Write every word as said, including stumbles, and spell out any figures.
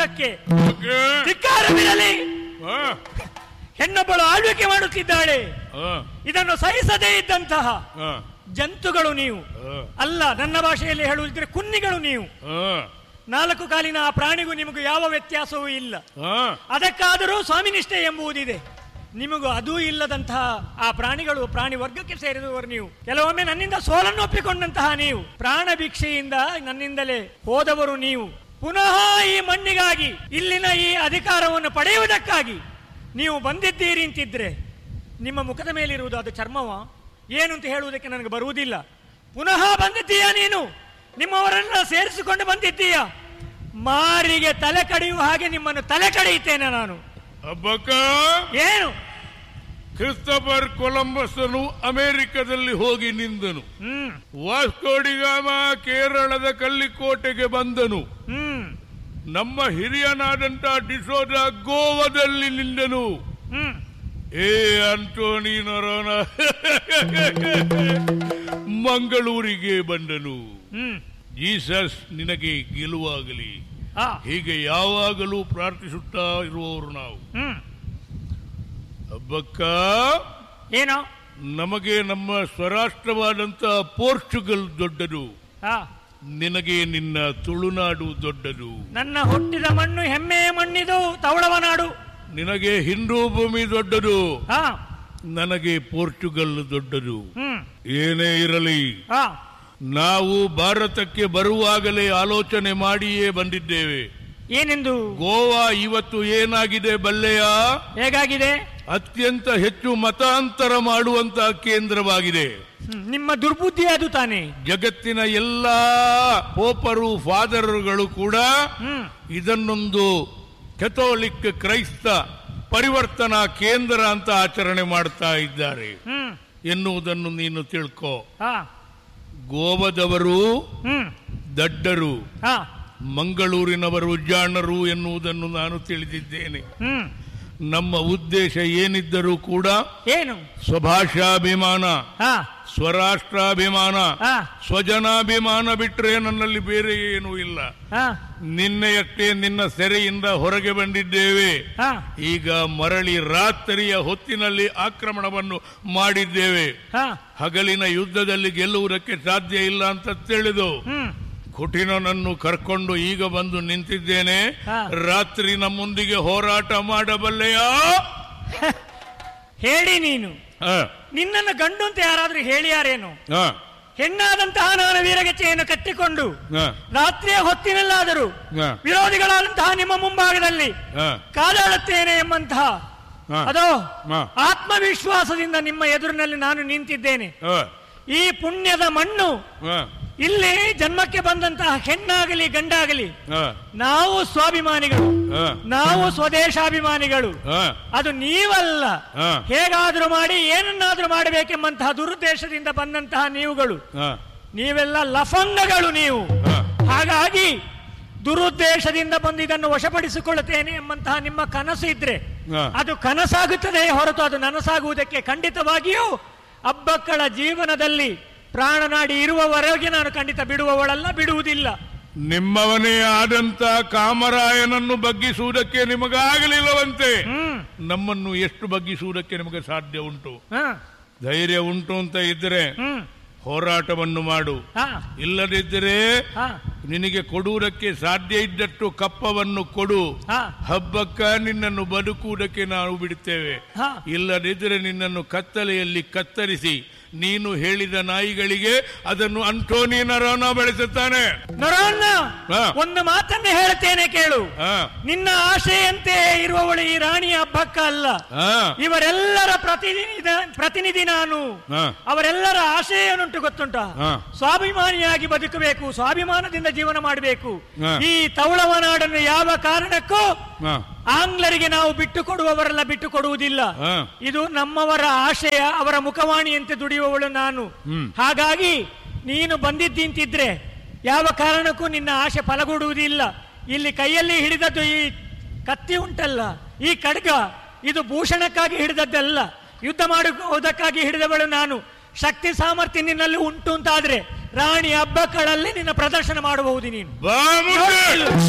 ಮಾರ್ಗಕ್ಕೆ ಧಿಕ್ಕಾರವಿರಲಿ. ಹೆಣ್ಣೊಬ್ಬಳು ಆಳ್ವಿಕೆ ಮಾಡುತ್ತಿದ್ದಾಳೆ, ಇದನ್ನು ಸಹಿಸದೇ ಇದ್ದಂತಹ ಜಂತುಗಳು ನೀವು ಅಲ್ಲ. ನನ್ನ ಭಾಷೆಯಲ್ಲಿ ಹೇಳುವುದಿದ್ರೆ ಕುನ್ನಿಗಳು ನೀವು. ನಾಲ್ಕು ಕಾಲಿನ ಆ ಪ್ರಾಣಿಗೂ ನಿಮಗೂ ಯಾವ ವ್ಯತ್ಯಾಸವೂ ಇಲ್ಲ. ಅದಕ್ಕಾದರೂ ಸ್ವಾಮಿನಿಷ್ಠೆ ಎಂಬುವುದಿದೆ, ನಿಮಗೂ ಅದೂ ಇಲ್ಲದಂತಹ ಆ ಪ್ರಾಣಿಗಳು ಪ್ರಾಣಿ ವರ್ಗಕ್ಕೆ ಸೇರಿದವರು ನೀವು. ಕೆಲವೊಮ್ಮೆ ನನ್ನಿಂದ ಸೋಲನ್ನು ಒಪ್ಪಿಕೊಂಡಂತಹ ನೀವು, ಪ್ರಾಣ ಭಿಕ್ಷೆಯಿಂದ ನನ್ನಿಂದಲೇ ಹೋದವರು ನೀವು. ಪುನಃ ಈ ಮಣ್ಣಿಗಾಗಿ, ಇಲ್ಲಿನ ಈ ಅಧಿಕಾರವನ್ನು ಪಡೆಯುವುದಕ್ಕಾಗಿ ನೀವು ಬಂದಿದ್ದೀರಿ ಅಂತಿದ್ರೆ ನಿಮ್ಮ ಮುಖದ ಮೇಲಿರುವುದು ಅದು ಚರ್ಮವ ಏನು ಅಂತ ಹೇಳುವುದಕ್ಕೆ ನನಗೆ ಬರುವುದಿಲ್ಲ. ಪುನಃ ಬಂದಿದ್ದೀಯಾ ನೀನು, ನಿಮ್ಮವರನ್ನ ಸೇರಿಸಿಕೊಂಡು ಬಂದಿದ್ದೀಯ, ಮಾರಿಗೆ ತಲೆ ಕಡಿಯುವ ಹಾಗೆ ನಿಮ್ಮನ್ನು ತಲೆ ಕಡಿಯುತ್ತೇನೆ ನಾನು. ಅಬ್ಬಕ್ಕ, ಏನು? ಕ್ರಿಸ್ತಫರ್ ಕೊಲಂಬಸ್ನು ಅಮೆರಿಕದಲ್ಲಿ ಹೋಗಿ ನಿಂದನು. ವಾಸ್ಕೋಡಿಗಾಮ ಕೇರಳದ ಕಲ್ಲಿಕೋಟೆಗೆ ಬಂದನು. ನಮ್ಮ ಹಿರಿಯನಾದಂತ ಡಿಸೋಜ ಗೋವಾದಲ್ಲಿ ನಿಂದನು. ಏ ಆಂಟೋನಿನೋರೋನ ಮಂಗಳೂರಿಗೆ ಬಂದನು. ಜೀಸಸ್ ನಿನಗೆ ಗೆಲುವಾಗಲಿ, ಹೀಗೆ ಯಾವಾಗಲೂ ಪ್ರಾರ್ಥಿಸುತ್ತಾ ಇರುವವರು ನಾವು. ಹಬ್ಬಕ್ಕ, ಏನೋ ನಮಗೆ ನಮ್ಮ ಸ್ವರಾಷ್ಟ್ರವಾದಂತ ಪೋರ್ಚುಗಲ್ ದೊಡ್ಡದು, ನಿನಗೆ ನಿನ್ನ ತುಳುನಾಡು ದೊಡ್ಡದು. ನನ್ನ ಹುಟ್ಟಿದ ಮಣ್ಣು ಹೆಮ್ಮೆಯ ಮಣ್ಣಿದು ತವಳವ ನಾಡು. ನಿನಗೆ ಹಿಂದೂ ಭೂಮಿ ದೊಡ್ಡದು, ನನಗೆ ಪೋರ್ಚುಗಲ್ ದೊಡ್ಡದು. ಏನೇ ಇರಲಿ, ನಾವು ಭಾರತಕ್ಕೆ ಬರುವಾಗಲೇ ಆಲೋಚನೆ ಮಾಡಿಯೇ ಬಂದಿದ್ದೇವೆ. ಏನೆಂದು? ಗೋವಾ ಇವತ್ತು ಏನಾಗಿದೆ ಬಲ್ಲೆಯ? ಹೇಗಾಗಿದೆ? ಅತ್ಯಂತ ಹೆಚ್ಚು ಮತಾಂತರ ಮಾಡುವಂತಹ ಕೇಂದ್ರವಾಗಿದೆ. ನಿಮ್ಮ ದುರ್ಬುದ್ಧಿ ಅದು ತಾನೆ. ಜಗತ್ತಿನ ಎಲ್ಲಾ ಪೋಪರು ಫಾದರ್ಗಳು ಕೂಡ ಇದನ್ನೊಂದು ಕೆಥೋಲಿಕ್ ಕ್ರೈಸ್ತ ಪರಿವರ್ತನಾ ಕೇಂದ್ರ ಅಂತ ಆಚರಣೆ ಮಾಡ್ತಾ ಇದ್ದಾರೆ ಎನ್ನುವುದನ್ನು ನೀನು ತಿಳ್ಕೋ. ಗೋವಾದವರು ದಡ್ಡರು, ಮಂಗಳೂರಿನವರು ಜಾಣರು ಎನ್ನುವುದನ್ನು ನಾನು ತಿಳಿದಿದ್ದೇನೆ. ನಮ್ಮ ಉದ್ದೇಶ ಏನಿದ್ದರೂ ಕೂಡ ಏನು? ಸ್ವಭಾಷಾಭಿಮಾನ, ಸ್ವರಾಷ್ಟ್ರಾಭಿಮಾನ, ಸ್ವಜನಾಭಿಮಾನ ಬಿಟ್ರೆ ನನ್ನಲ್ಲಿ ಬೇರೆ ಏನೂ ಇಲ್ಲ. ನಿನ್ನೆಯಷ್ಟೇ ನಿನ್ನ ಸೆರೆಯಿಂದ ಹೊರಗೆ ಬಂದಿದ್ದೇವೆ. ಈಗ ಮರಳಿ ರಾತ್ರಿಯ ಹೊತ್ತಿನಲ್ಲಿ ಆಕ್ರಮಣವನ್ನು ಮಾಡಿದ್ದೇವೆ. ಹಗಲಿನ ಯುದ್ಧದಲ್ಲಿ ಗೆಲ್ಲುವುದಕ್ಕೆ ಸಾಧ್ಯ ಇಲ್ಲ ಅಂತ ತಿಳಿದು ಕುಟಿನನನ್ನು ಕರ್ಕೊಂಡು ಈಗ ಬಂದು ನಿಂತಿದ್ದೇನೆ. ರಾತ್ರಿ ನಮ್ಮೊಂದಿಗೆ ಹೋರಾಟ ಮಾಡಬಲ್ಲೆಯಾ? ಹೇಳಿ ನೀನು. ನಿನ್ನನ್ನು ಗಂಡು ಅಂತ ಯಾರಾದ್ರೂ ಹೇಳಿಯಾರೇನು? ಹೆಣ್ಣಾದಂತಹ ನಾನು ವೀರಗಚ್ಚೆಯನ್ನು ಕಟ್ಟಿಕೊಂಡು ರಾತ್ರಿಯ ಹೊತ್ತಿನಲ್ಲಾದರೂ ವಿರೋಧಿಗಳಾದಂತಹ ನಿಮ್ಮ ಮುಂಭಾಗದಲ್ಲಿ ಕಾದಾಡುತ್ತೇನೆ ಎಂಬಂತಹ ಅದೋ ಆತ್ಮವಿಶ್ವಾಸದಿಂದ ನಿಮ್ಮ ಎದುರಿನಲ್ಲಿ ನಾನು ನಿಂತಿದ್ದೇನೆ. ಈ ಪುಣ್ಯದ ಮಣ್ಣು ಇಲ್ಲಿ ಜನ್ಮಕ್ಕೆ ಬಂದಂತಹ ಹೆಣ್ಣಾಗಲಿ ಗಂಡಾಗಲಿ ನಾವು ಸ್ವಾಭಿಮಾನಿಗಳು, ನಾವು ಸ್ವದೇಶಾಭಿಮಾನಿಗಳು. ಅದು ನೀವಲ್ಲ. ಹೇಗಾದ್ರೂ ಮಾಡಿ ಏನನ್ನಾದ್ರೂ ಮಾಡಬೇಕೆಂಬಂತಹ ದುರುದ್ದೇಶದಿಂದ ಬಂದಂತಹ ನೀವುಗಳು, ನೀವೆಲ್ಲ ಲಫಂಗಗಳು ನೀವು. ಹಾಗಾಗಿ ದುರುದ್ದೇಶದಿಂದ ಬಂದು ಇದನ್ನು ವಶಪಡಿಸಿಕೊಳ್ಳುತ್ತೇನೆ ಎಂಬಂತಹ ನಿಮ್ಮ ಕನಸು ಇದ್ರೆ ಅದು ಕನಸಾಗುತ್ತದೆ ಹೊರತು ಅದು ನನಸಾಗುವುದಕ್ಕೆ ಖಂಡಿತವಾಗಿಯೂ ಅಬ್ಬಕ್ಕಳ ಜೀವನದಲ್ಲಿ ಪ್ರಾಣನಾಡಿ ಇರುವವರೆಗೆ ನಾನು ಖಂಡಿತ ಬಿಡುವವಳಲ್ಲ, ಬಿಡುವುದಿಲ್ಲ. ನಿಮ್ಮವನೇ ಆದಂತ ಕಾಮರಾಯನನ್ನು ಬಗ್ಗಿಸುವುದಕ್ಕೆ ನಿಮಗಾಗಲಿಲ್ಲವಂತೆ. ನಮ್ಮನ್ನು ಎಷ್ಟು ಬಗ್ಗಿಸುವುದಕ್ಕೆ ನಿಮಗೆ ಸಾಧ್ಯ ಉಂಟು? ಧೈರ್ಯ ಉಂಟು ಅಂತ ಇದ್ದರೆ ಹೋರಾಟವನ್ನು ಮಾಡು. ಇಲ್ಲದಿದ್ದರೆ ನಿನಗೆ ಕೊಡುವುದಕ್ಕೆ ಸಾಧ್ಯ ಇದ್ದಷ್ಟು ಕಪ್ಪವನ್ನು ಕೊಡು. ಹಬ್ಬಕ್ಕ ನಿನ್ನನ್ನು ಬದುಕುವುದಕ್ಕೆ ನಾವು ಬಿಡುತ್ತೇವೆ. ಇಲ್ಲದಿದ್ದರೆ ನಿನ್ನನ್ನು ಕತ್ತಲೆಯಲ್ಲಿ ಕತ್ತರಿಸಿ ನೀನು ಹೇಳಿದ ನಾಯಿಗಳಿಗೆ ಅದನ್ನು ಅಂಟೋನಿ ನರೋನ ಬೆಳೆಸುತ್ತಾನೆ. ನರೋನ ಒಂದು ಮಾತನ್ನ ಹೇಳ್ತೇನೆ ಕೇಳು. ನಿನ್ನ ಆಶೆಯಂತೆ ಇರುವವಳು ಈ ರಾಣಿಯ ಹಬ್ಬಕ್ಕ ಅಲ್ಲ. ಇವರೆಲ್ಲರ ಪ್ರತಿನಿಧಿ ಪ್ರತಿನಿಧಿ ನಾನು. ಅವರೆಲ್ಲರ ಆಶಯ ಏನುಂಟು ಗೊತ್ತುಂಟ? ಸ್ವಾಭಿಮಾನಿಯಾಗಿ ಬದುಕಬೇಕು, ಸ್ವಾಭಿಮಾನದಿಂದ ಜೀವನ ಮಾಡಬೇಕು. ಈ ತೌಳವ ನಾಡನ್ನು ಯಾವ ಕಾರಣಕ್ಕೂ ಆಂಗ್ಲರಿಗೆ ನಾವು ಬಿಟ್ಟು ಕೊಡುವವರೆಲ್ಲ ಬಿಟ್ಟು ಕೊಡುವುದಿಲ್ಲ. ಇದು ನಮ್ಮವರ ಆಶಯ, ಅವರ ಮುಖವಾಣಿಯಂತೆ ದುಡಿಯುವವಳು ನಾನು. ಹಾಗಾಗಿ ನೀನು ಬಂದಿದ್ದಿಂತಿದ್ರೆ ಯಾವ ಕಾರಣಕ್ಕೂ ನಿನ್ನ ಆಶೆ ಫಲಗೊಡುವುದಿಲ್ಲ. ಇಲ್ಲಿ ಕೈಯಲ್ಲಿ ಹಿಡಿದದ್ದು ಈ ಕತ್ತಿ ಉಂಟಲ್ಲ, ಈ ಖಡ್ಗ, ಇದು ಭೂಷಣಕ್ಕಾಗಿ ಹಿಡಿದದ್ದಲ್ಲ, ಯುದ್ಧ ಮಾಡುವುದಕ್ಕಾಗಿ ಹಿಡಿದವಳು ನಾನು. ಶಕ್ತಿ ಸಾಮರ್ಥ್ಯ ನಿನ್ನಲ್ಲಿ ಉಂಟು ಅಂತಾದ್ರೆ ರಾಣಿ ಹಬ್ಬಗಳಲ್ಲಿ ನಿನ್ನ ಪ್ರದರ್ಶನ ಮಾಡಬಹುದು ನೀನು.